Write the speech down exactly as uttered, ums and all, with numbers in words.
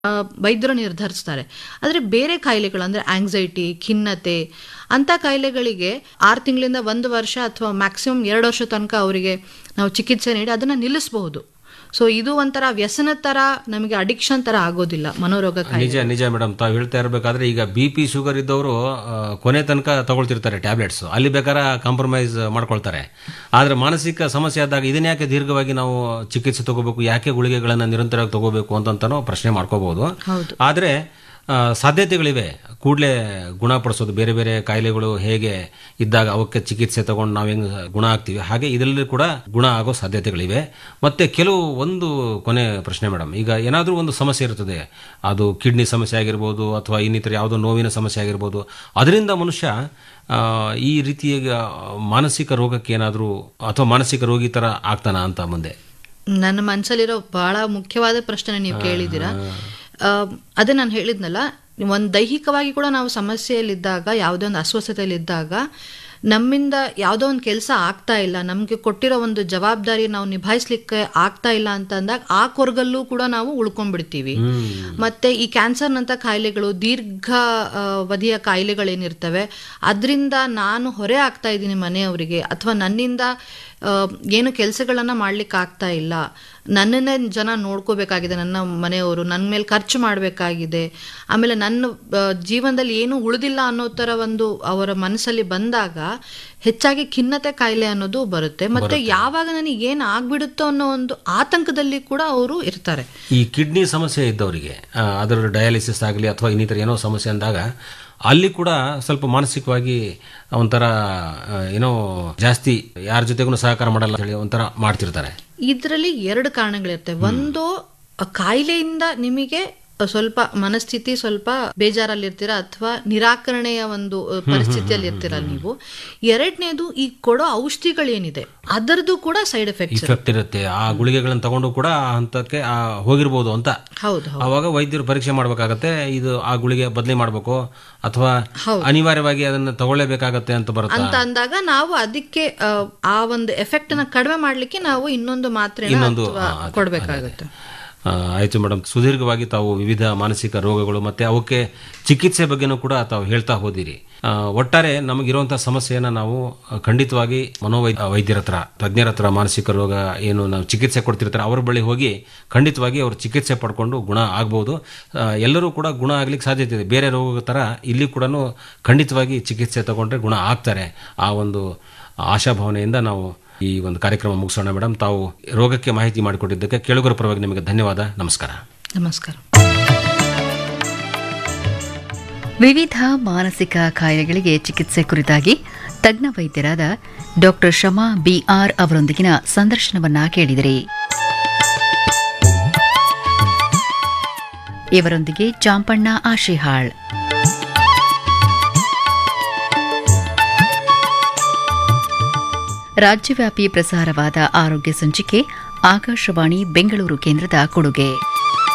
ವೈದ್ಯರು ನಿರ್ಧರಿಸ್ತಾರೆ. ಆದರೆ ಬೇರೆ ಕಾಯಿಲೆಗಳು ಅಂದರೆ ಆಂಗ್ಸೈಟಿ, ಖಿನ್ನತೆ ಅಂಥ ಕಾಯಿಲೆಗಳಿಗೆ ಆರು ತಿಂಗಳಿಂದ ಒಂದು ವರ್ಷ ಅಥವಾ ಮ್ಯಾಕ್ಸಿಮಮ್ ಎರಡು ವರ್ಷ ತನಕ ಅವರಿಗೆ ನಾವು ಚಿಕಿತ್ಸೆ ನೀಡಿ ಅದನ್ನು ನಿಲ್ಲಿಸಬಹುದು. ಸೊ ಇದು ಒಂಥರ ವ್ಯಸನ ತರ, ನಮಗೆ ಅಡಿಕ್ಷನ್ ತರ ಆಗೋದಿಲ್ಲ ಮನೋರೋಗ ಕಾಯಿಲೆ. ನಿಜ ನಿಜ ಮೇಡಮ್, ತಾವು ಹೇಳ್ತಾ ಇರಬೇಕಾದ್ರೆ ಈಗ ಬಿ ಪಿ ಶುಗರ್ ಇದ್ದವರು ಕೊನೆ ತನಕ ತಗೊಳ್ತಿರ್ತಾರೆ ಟ್ಯಾಬ್ಲೆಟ್ಸ್, ಅಲ್ಲಿ ಬೇಕಾದ್ರೆ ಕಾಂಪ್ರಮೈಸ್ ಮಾಡ್ಕೊಳ್ತಾರೆ. ಆದರೆ ಮಾನಸಿಕ ಸಮಸ್ಯೆ ಆದಾಗ ಇದನ್ನ ಯಾಕೆ ದೀರ್ಘವಾಗಿ ನಾವು ಚಿಕಿತ್ಸೆ ತಗೋಬೇಕು, ಯಾಕೆ ಗುಳಿಗೆಗಳನ್ನು ನಿರಂತರವಾಗಿ ತಗೋಬೇಕು ಅಂತನೋ ಪ್ರಶ್ನೆ ಮಾಡ್ಕೋಬಹುದು. ಆದರೆ ಸಾಧ್ಯತೆಗಳಿವೆ ಕೂಡಲೇ ಗುಣಪಡಿಸೋದು. ಬೇರೆ ಬೇರೆ ಕಾಯಿಲೆಗಳು ಹೇಗೆ ಇದ್ದಾಗ ಅವಕ್ಕೆ ಚಿಕಿತ್ಸೆ ತಗೊಂಡು ನಾವು ಹೆಂಗೆ ಗುಣ ಆಗ್ತೀವಿ, ಹಾಗೆ ಇದರಲ್ಲಿ ಕೂಡ ಗುಣ ಆಗೋ ಸಾಧ್ಯತೆಗಳಿವೆ. ಮತ್ತೆ ಕೆಲವು ಒಂದು ಕೊನೆ ಪ್ರಶ್ನೆ ಮೇಡಮ್, ಈಗ ಏನಾದರೂ ಒಂದು ಸಮಸ್ಯೆ ಇರ್ತದೆ, ಅದು ಕಿಡ್ನಿ ಸಮಸ್ಯೆ ಆಗಿರ್ಬೋದು ಅಥವಾ ಇನ್ನಿತರ ಯಾವುದೋ ನೋವಿನ ಸಮಸ್ಯೆ ಆಗಿರ್ಬೋದು, ಅದರಿಂದ ಮನುಷ್ಯ ಈ ರೀತಿಯ ಮಾನಸಿಕ ರೋಗಕ್ಕೆ ಏನಾದರೂ ಅಥವಾ ಮಾನಸಿಕ ರೋಗಿ ಥರ ಆಗ್ತಾನ ಅಂತ ಮುಂದೆ ನನ್ನ ಮನಸ್ಸಲ್ಲಿರೋ ಬಹಳ ಮುಖ್ಯವಾದ ಪ್ರಶ್ನೆ ನೀವು ಕೇಳಿದ್ದೀರಾ. ಅದೇ ನಾನು ಹೇಳಿದ್ನಲ್ಲ, ಒಂದು ದೈಹಿಕವಾಗಿ ಕೂಡ ನಾವು ಸಮಸ್ಯೆಯಲ್ಲಿದ್ದಾಗ, ಯಾವುದೇ ಒಂದು ಅಸ್ವಸ್ಥತೆಯಲ್ಲಿದ್ದಾಗ, ನಮ್ಮಿಂದ ಯಾವುದೋ ಒಂದು ಕೆಲಸ ಆಗ್ತಾ ಇಲ್ಲ, ನಮಗೆ ಕೊಟ್ಟಿರೋ ಒಂದು ಜವಾಬ್ದಾರಿ ನಾವು ನಿಭಾಯಿಸ್ಲಿಕ್ಕೆ ಆಗ್ತಾ ಇಲ್ಲ ಅಂತ ಅಂದಾಗ ಆ ಕೊರಗಲ್ಲೂ ಕೂಡ ನಾವು ಉಳ್ಕೊಂಡ್ಬಿಡ್ತೀವಿ. ಮತ್ತೆ ಈ ಕ್ಯಾನ್ಸರ್ನಂಥ ಕಾಯಿಲೆಗಳು, ದೀರ್ಘ ಅವಧಿಯ ಕಾಯಿಲೆಗಳೇನಿರ್ತವೆ, ಅದರಿಂದ ನಾನು ಹೊರೆ ಆಗ್ತಾ ಇದ್ದೀನಿ ಮನೆಯವರಿಗೆ, ಅಥವಾ ನನ್ನಿಂದ ಏನು ಕೆಲಸಗಳನ್ನು ಮಾಡ್ಲಿಕ್ಕೆ ಆಗ್ತಾ ಇಲ್ಲ, ನನ್ನನ್ನೇ ಜನ ನೋಡ್ಕೋಬೇಕಾಗಿದೆ, ನನ್ನ ಮನೆಯವರು ನನ್ನ ಮೇಲೆ ಖರ್ಚು ಮಾಡಬೇಕಾಗಿದೆ, ಆಮೇಲೆ ನನ್ನ ಜೀವನದಲ್ಲಿ ಏನೂ ಉಳಿದಿಲ್ಲ ಅನ್ನೋ ಥರ ಒಂದು ಅವರ ಮನಸ್ಸಲ್ಲಿ ಬಂದಾಗ ಹೆಚ್ಚಾಗಿ ಖಿನ್ನತೆ ಕಾಯಿಲೆ ಅನ್ನೋದು ಬರುತ್ತೆ. ಮತ್ತೆ ಯಾವಾಗ ನನಗೆ ಏನು ಆಗ್ಬಿಡುತ್ತೋ ಅನ್ನೋ ಒಂದು ಆತಂಕದಲ್ಲಿ ಕೂಡ ಅವರು ಇರ್ತಾರೆ. ಈ ಕಿಡ್ನಿ ಸಮಸ್ಯೆ ಇದ್ದವರಿಗೆ ಅದರ ಡಯಾಲಿಸಿಸ್ ಆಗಲಿ ಅಥವಾ ಇನ್ನಿತರ ಏನೋ ಸಮಸ್ಯೆ ಅಂದಾಗ ಅಲ್ಲಿ ಕೂಡ ಸ್ವಲ್ಪ ಮಾನಸಿಕವಾಗಿ ಒಂಥರ ಏನೋ ಜಾಸ್ತಿ ಯಾರ ಜೊತೆಗೂ ಸಹಕಾರ ಮಾಡಲ್ಲ ಹೇಳಿ ಒಂಥರ ಮಾಡ್ತಿರ್ತಾರೆ. ಇದರಲ್ಲಿ ಎರಡು ಕಾರಣಗಳಿರ್ತವೆ. ಒಂದು, ಕಾಯಿಲೆಯಿಂದ ನಿಮಗೆ ಸ್ವಲ್ಪ ಮನಸ್ಥಿತಿ ಸ್ವಲ್ಪ ಬೇಜಾರಲ್ಲಿರ್ತೀರಾ ಅಥವಾ ನಿರಾಕರಣೆಯ ಒಂದು ಪರಿಸ್ಥಿತಿಯಲ್ಲಿ ಇರ್ತೀರಾ ನೀವು. ಎರಡನೇದು, ಈ ಕೊಡೋ ಔಷಧಿಗಳೇನಿದೆ ಅದರದ್ದು ಕೂಡ ಸೈಡ್ ಎಫೆಕ್ಟ್ ಇಫೆಕ್ಟ್ ಇರುತ್ತೆ. ಆ ಗುಳಿಗೆಗಳನ್ನು ತಗೊಂಡು ಕೂಡ ಹಂತಕ್ಕೆ ಹೋಗಿರ್ಬೋದು ಅಂತ. ಹೌದು, ಅವಾಗ ವೈದ್ಯರು ಪರೀಕ್ಷೆ ಮಾಡ್ಬೇಕಾಗತ್ತೆ, ಇದು ಆ ಗುಳಿಗೆ ಬದಲಿ ಮಾಡಬೇಕು ಅಥವಾ ಅನಿವಾರ್ಯವಾಗಿ ಅದನ್ನ ತಗೊಳ್ಳೇಬೇಕಾಗತ್ತೆ ಅಂತ ಬರುತ್ತೆ. ಅಂತ ಅಂದಾಗ ನಾವು ಅದಕ್ಕೆ ಆ ಒಂದು ಎಫೆಕ್ಟ್ ನ ಕಡಿಮೆ ಮಾಡ್ಲಿಕ್ಕೆ ನಾವು ಇನ್ನೊಂದು ಮಾತ್ರೆ ಕೊಡ್ಬೇಕಾಗುತ್ತೆ. ಆಯ್ತು ಮೇಡಮ್, ಸುದೀರ್ಘವಾಗಿ ತಾವು ವಿವಿಧ ಮಾನಸಿಕ ರೋಗಗಳು ಮತ್ತೆ ಅವಕ್ಕೆ ಚಿಕಿತ್ಸೆ ಬಗ್ಗೆನೂ ಕೂಡ ತಾವು ಹೇಳ್ತಾ ಹೋದಿರಿ. ಒಟ್ಟಾರೆ ನಮಗಿರುವಂತಹ ಸಮಸ್ಯೆಯನ್ನ ನಾವು ಖಂಡಿತವಾಗಿ ಮನೋವೈದ್ಯ ವೈದ್ಯರ ಹತ್ರ, ತಜ್ಞರ ಹತ್ರ, ಮಾನಸಿಕ ರೋಗ ಏನು ನಾವು ಚಿಕಿತ್ಸೆ ಕೊಡ್ತಿರ್ತಾರೆ ಅವ್ರ ಬಳಿ ಹೋಗಿ ಖಂಡಿತವಾಗಿ ಅವರು ಚಿಕಿತ್ಸೆ ಪಡ್ಕೊಂಡು ಗುಣ ಆಗ್ಬೋದು. ಎಲ್ಲರೂ ಕೂಡ ಗುಣ ಆಗ್ಲಿಕ್ಕೆ ಸಾಧ್ಯತೆ ಇದೆ. ಬೇರೆ ರೋಗದ ತರ ಇಲ್ಲಿ ಕೂಡ ಖಂಡಿತವಾಗಿ ಚಿಕಿತ್ಸೆ ತಗೊಂಡ್ರೆ ಗುಣ ಆಗ್ತಾರೆ. ಆ ಒಂದು ಆಶಾಭಾವನೆಯಿಂದ ನಾವು ಈ ಒಂದು ಕಾರ್ಯಕ್ರಮ ಮುಗಿಸೋಣ ಮೇಡಮ್. ತಾವು ರೋಗಕ್ಕೆ ಮಾಹಿತಿ ಮಾಡಿಕೊಟ್ಟಿದ್ದಕ್ಕೆ ಕೇಳುಗರ ಪರವಾಗಿ ನಿಮಗೆ ಧನ್ಯವಾದ. ನಮಸ್ಕಾರ. ನಮಸ್ಕಾರ. ವಿವಿಧ ಮಾನಸಿಕ ಕಾಯಿಲೆಗಳಿಗೆ ಚಿಕಿತ್ಸೆ ಕುರಿತಾಗಿ ತಜ್ಞ ವೈದ್ಯರಾದ ಡಾಕ್ಟರ್ ಶಮಾ ಬಿಆರ್ ಅವರೊಂದಿಗಿನ ಸಂದರ್ಶನವನ್ನ ಕೇಳಿದಿರಿ. ಇವರೊಂದಿಗೆ ಚಾಂಪಣ್ಣ ಆಶಿಹಾಳ್. ರಾಜ್ಯವ್ಯಾಪಿ ಪ್ರಸಾರವಾದ ಆರೋಗ್ಯ ಸಂಚಿಕೆ ಆಕಾಶವಾಣಿ ಬೆಂಗಳೂರು ಕೇಂದ್ರದ ಕೊಡುಗೆ.